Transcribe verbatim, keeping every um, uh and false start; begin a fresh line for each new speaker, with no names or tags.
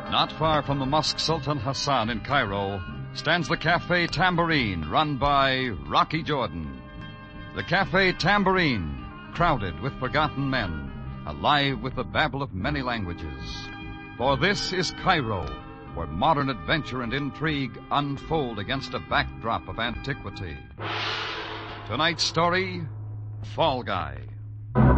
Not far from the Mosque Sultan Hassan in Cairo stands the Cafe Tambourine, run by Rocky Jordan. The Cafe Tambourine, crowded with forgotten men, alive with the babble of many languages. For this is Cairo, where modern adventure and intrigue unfold against a backdrop of antiquity. Tonight's story, Fall Guy.